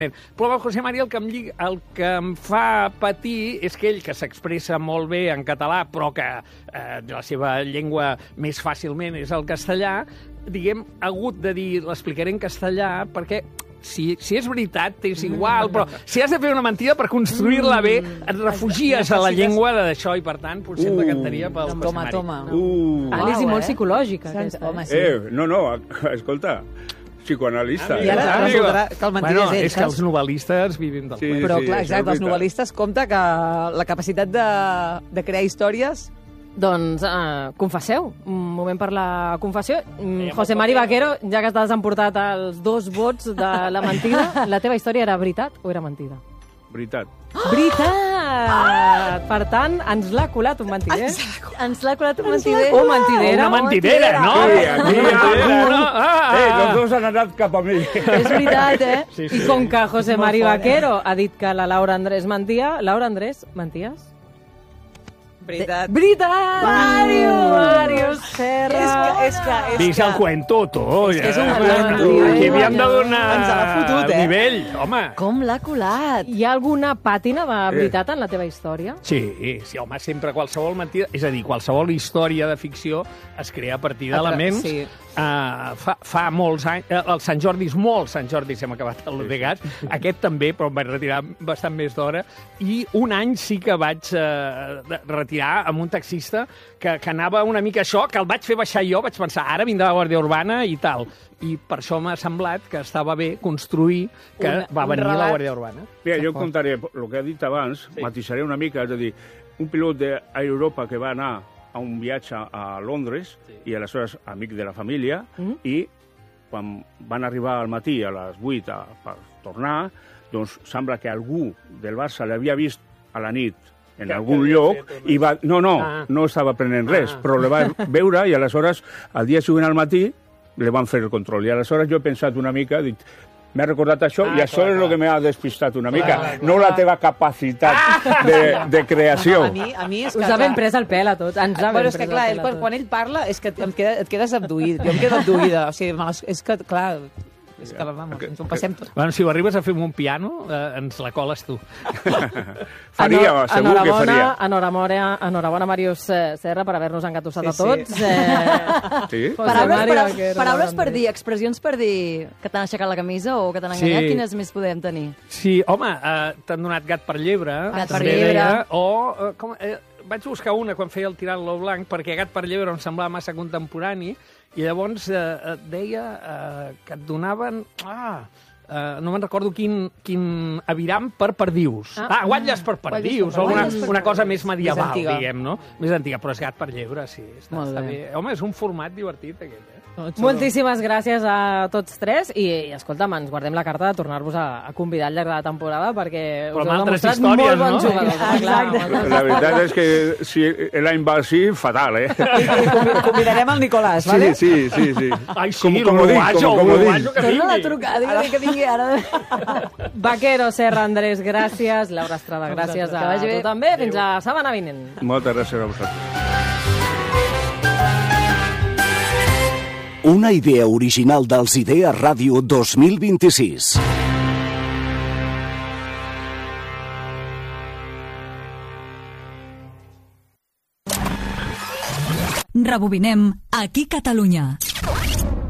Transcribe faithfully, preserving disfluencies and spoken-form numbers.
Però el José María el que, em, llig- el que em fa patir és que ell, que s'expressa molt bé en català, però que eh, la seva llengua més fàcilment és el castellà, diguem, ha hagut de dir, l'explicaré en castellà, perquè si, si és veritat, és igual, però si has de fer una mentida per construir-la bé, et refugies a la llengua d'això, i per tant, potser em decantaria pel José Toma, María. toma. Uh. Anàlisi Uau, molt eh? psicològica, Saps? aquesta. Home, sí. Eh, no, no, escolta, psicoanalista. I ara Ah, resultarà que el mentider bueno, és ell, és que els saps? novel·listes vivim del Sí. cuento. Però, sí, clar, això és exacte, els veritat. novel·listes compta que la capacitat de, de crear històries... Doncs uh, confesseu, un moment per la confessió. Mm, José Mari Vaquero, ja que t'has emportat els dos vots de la mentida, la teva història era veritat o era mentida? Veritat. Veritat! Per tant, ens l'ha colat un mentider. Ens l'ha colat un mentider. O mentidera. Una mentidera, no? Sí, aquí, Mentidera, no? Ah, Eh, ah, los dos han anat cap a mi. És veritat, eh? Sí, sí. I com que José Molt Mari fort, eh? Vaquero ha dit que la Laura Andrés mentia, Laura Andrés, menties? Veritat. Veritat! Mario! Mario Serra! És que, és que, és Digues que... el cuento, tu. És que és un ja. cuento. Aquí havíem de donar Ens l'ha fotut, eh? nivell, home. Com l'ha colat? Hi ha alguna pàtina de veritat en la teva història? Sí, sí, home, sempre qualsevol mentida... És a dir, qualsevol història de ficció es crea a partir d'elements... Sí. Uh, fa, fa molts anys... Uh, el Sant Jordi és molt Sant Jordi, si hem acabat el de gas. Aquest també, però em vaig retirar bastant més d'hora. I un any sí que vaig uh, retirar amb un taxista que, que anava una mica això, que el vaig fer baixar jo, vaig pensar, ara vindrà la Guàrdia Urbana i tal. I per això m'ha semblat que estava bé construir que Un- va un venir la relat. Guàrdia Urbana. Mira, jo contaré el que he dit abans, sí. Matisaré una mica, és a dir, un pilot d'Europa que va anar a un viatge a Londres, sí. I aleshores amic de la família, mm. i quan van arribar al matí a les vuit a, per tornar, doncs sembla que algú del Barça l'havia vist a la nit en Que- algun que lloc, fet, i va... No, no, Ah. no estava prenent res, Ah. però le va veure i aleshores, al dia següent al matí, le van fer el control. I aleshores jo he pensat una mica, dic, m'ha recordat això, Ah, i això clar, és clar. el que m'ha despistat una mica, clar, no la teva capacitat de, de creació. A mi, a mi és que... Us ha ben clar, pres el pèl a tots. Ens ha ben Però és pres que, clar, el ell, pèl a quan, tots. quan ell parla és que em queda, et quedes abduït. Jo em quedo abduïda. O sigui, me'ls- és que, clar, és que, vamos, ens ho passem tot. Bueno, si ho arribes a fer amb un piano, eh, ens la coles tu. Faria, Enhor- segur que faria. Enhorabona, enhorabona, Màrius eh, Serra, per haver-nos engatussat Sí, a tots. sí. Eh, Sí? José Paraules, Mari para, Vaquero, paraules per Andrés. dir, expressions per dir que t'han aixecat la camisa o que t'han Sí. enganyat, quines més podem tenir? Sí, home, eh, t'han donat gat per llebre. Gat per també llebre. deia, o, eh, com, eh, vaig buscar una quan feia el tirant-lo blanc, perquè gat per llebre em semblava massa contemporani, i llavors eh, eh, deia eh, que et donaven... Ah, eh, no me'n recordo quin, quin aviram per perdius. Ah. Ah, guatlles per perdius, per o una, perdius. una cosa més medieval, Més antiga. diguem, no? Més antiga, però és gat per llebre, sí. Està, Molt està bé. bé. Home, és un format divertit, aquest, eh? Moltíssimes gràcies a tots tres i, i escolta'm, ens guardem la carta de tornar-vos a, a convidar al llarg de la temporada perquè Però us amb heu altres demostrat històries, molt bons no? jugadors. Ah, clar, amb altres- La veritat és que si l'any va així, fatal, eh? I convi- convidarem el Nicolàs, Sí, vale? sí, sí, sí. Ai, sí, Com- el comodín, uruguayo, com- el comodín. uruguayo que Torna la vingui. trucada, digue que vingui ara. Vaquero, Serra, Andrés, gràcies. Laura Estrada, gràcies Que a vagi bé. tu també. Fins la setmana vinent. Moltes gràcies a vosaltres. Una idea original dels Idea Ràdio dos mil vint-i-sis. Rebobinem aquí Catalunya.